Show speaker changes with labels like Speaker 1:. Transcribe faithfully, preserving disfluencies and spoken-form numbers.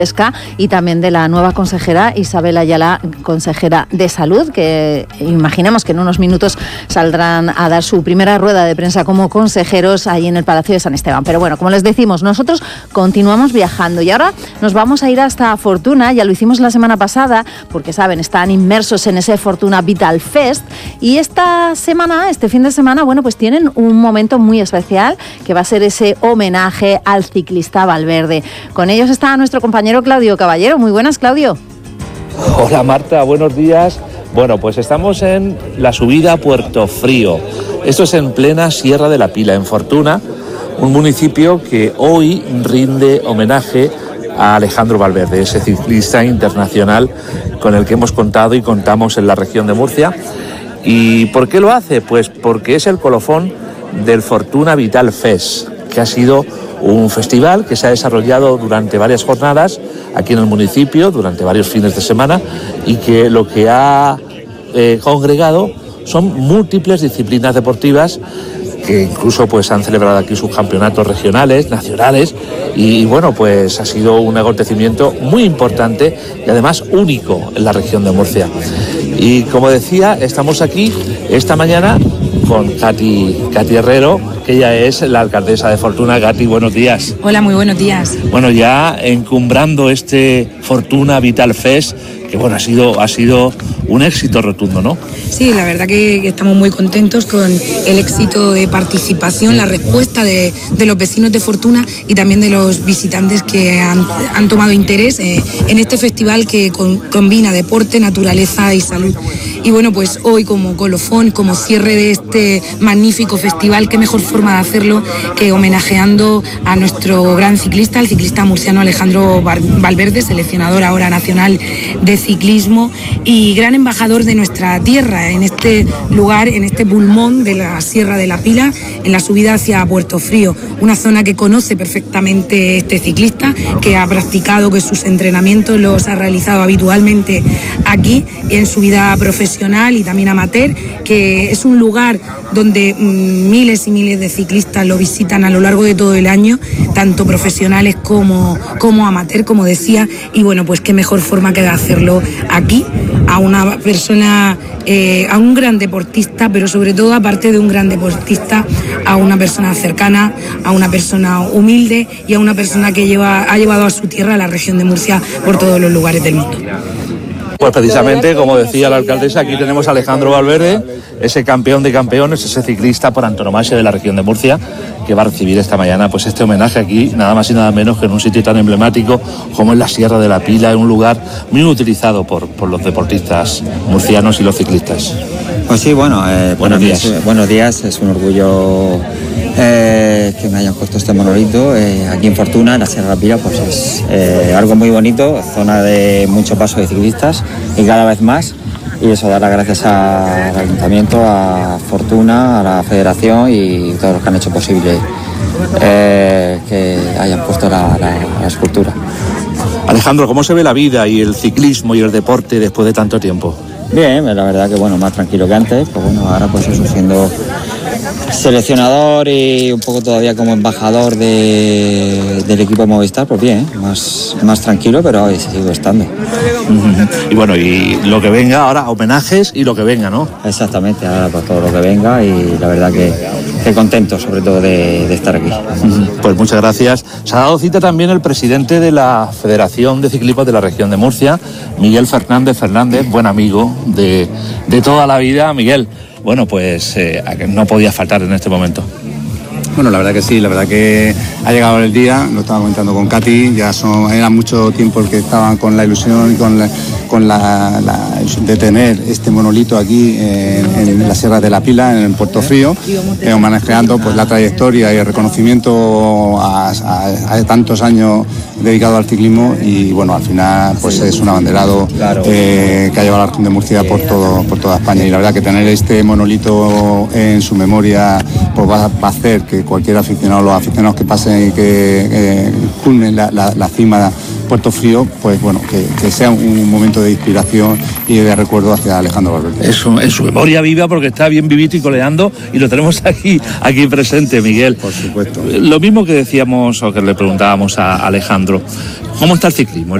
Speaker 1: y también de la nueva consejera Isabel Ayala, consejera de Salud, que imaginamos que en unos minutos saldrán a dar su primera rueda de prensa como consejeros ahí en el Palacio de San Esteban. Pero bueno, como les decimos, nosotros continuamos viajando y ahora nos vamos a ir hasta Fortuna. Ya lo hicimos la semana pasada porque, saben, están inmersos en ese Fortuna Vital Fest, y esta semana, este fin de semana, bueno, pues tienen un momento muy especial que va a ser ese homenaje al ciclista Valverde. Con ellos está nuestro compañero Claudio Caballero. Muy buenas, Claudio.
Speaker 2: Hola, Marta, buenos días. Bueno, pues estamos en la subida a Puerto Frío. Esto es en plena Sierra de la Pila, en Fortuna, un municipio que hoy rinde homenaje a Alejandro Valverde, ese ciclista internacional con el que hemos contado y contamos en la región de Murcia. ¿Y por qué lo hace? Pues porque es el colofón del Fortuna Vital Fest, que ha sido un festival que se ha desarrollado durante varias jornadas aquí en el municipio, durante varios fines de semana, y que lo que ha eh, congregado son múltiples disciplinas deportivas que incluso pues han celebrado aquí sus campeonatos regionales, nacionales, y bueno, pues ha sido un acontecimiento muy importante y además único en la región de Murcia. Y como decía, estamos aquí esta mañana con Katy, Katy Herrero, que ella es la alcaldesa de Fortuna. Katy, buenos días.
Speaker 3: Hola, muy buenos días.
Speaker 2: Bueno, ya encumbrando este Fortuna Vital Fest, que bueno, ha sido, ha sido un éxito rotundo, ¿no?
Speaker 3: Sí, la verdad que estamos muy contentos con el éxito de participación, la respuesta de, de los vecinos de Fortuna y también de los visitantes que han, han tomado interés eh, en este festival que con, combina deporte, naturaleza y salud. Y bueno, pues hoy como colofón, como cierre de este magnífico festival, qué mejor forma de hacerlo que homenajeando a nuestro gran ciclista, el ciclista murciano Alejandro Valverde, seleccionador ahora nacional de ciclismo y gran embajador de nuestra tierra en este lugar, en este pulmón de la Sierra de la Pila, en la subida hacia Puerto Frío, una zona que conoce perfectamente este ciclista, que ha practicado, que sus entrenamientos los ha realizado habitualmente aquí en su vida profesional y también amateur, que es un lugar donde mmm, miles y miles de ciclistas lo visitan a lo largo de todo el año, tanto profesionales como, como amateur, como decía, y bueno, pues qué mejor forma que de hacerlo aquí, a una persona, eh, a un gran deportista, pero sobre todo, aparte de un gran deportista, a una persona cercana, a una persona humilde y a una persona que lleva, ha llevado a su tierra, a la región de Murcia, por todos los lugares del mundo.
Speaker 2: Pues precisamente, como decía la alcaldesa, aquí tenemos a Alejandro Valverde, ese campeón de campeones, ese ciclista por antonomasia de la región de Murcia, que va a recibir esta mañana pues este homenaje aquí, nada más y nada menos que en un sitio tan emblemático como es la Sierra de la Pila, en un lugar muy utilizado por, por los deportistas murcianos y los ciclistas.
Speaker 4: Pues sí, bueno, eh,
Speaker 2: buenos días.
Speaker 4: Es, buenos días, es un orgullo eh, que me hayan puesto este monolito eh, aquí en Fortuna, en la Sierra de la Pila, pues es eh, algo muy bonito, zona de mucho paso de ciclistas y cada vez más. Y eso, dar las gracias al Ayuntamiento, a Fortuna, a la Federación y todos los que han hecho posible eh, que hayan puesto la, la, la escultura.
Speaker 2: Alejandro, ¿cómo se ve la vida y el ciclismo y el deporte después de tanto tiempo?
Speaker 4: Bien, la verdad que bueno, más tranquilo que antes, pues bueno, ahora pues eso, siendo seleccionador y un poco todavía como embajador de, del equipo de Movistar, pues bien, más, más tranquilo, pero hoy sigo estando.
Speaker 2: Y bueno, y lo que venga ahora, homenajes y lo que venga, ¿no?
Speaker 4: Exactamente, ahora pues todo lo que venga y la verdad que, que contento sobre todo de, de estar aquí.
Speaker 2: Pues muchas gracias. Se ha dado cita también el presidente de la Federación de Ciclismo de la región de Murcia, Miguel Fernández Fernández, buen amigo de, de toda la vida. Miguel, bueno, pues eh, no podía faltar en este momento.
Speaker 5: Bueno, la verdad que sí, la verdad que ha llegado el día, lo estaba comentando con Katy, ya son, era mucho tiempo el que estaban con la ilusión y con la, con la, la de tener este monolito aquí en, en la Sierra de la Pila, en Puerto Frío, eh, homenajeando pues, la trayectoria y el reconocimiento a, a, a tantos años dedicado al ciclismo y bueno, al final pues es un abanderado eh, que ha llevado a la región de Murcia por, todo, por toda España y la verdad que tener este monolito en su memoria pues va, va a hacer que cualquier aficionado, los aficionados que pasen y que eh, culmen la, la, la cima Puerto Frío, pues bueno, que, que sea un momento de inspiración y de recuerdo hacia Alejandro Valverde.
Speaker 2: Eso, en su memoria viva, porque está bien vivito y coleando, y lo tenemos aquí, aquí presente, Miguel.
Speaker 5: Por supuesto.
Speaker 2: Lo mismo que decíamos o que le preguntábamos a Alejandro, ¿cómo está el ciclismo?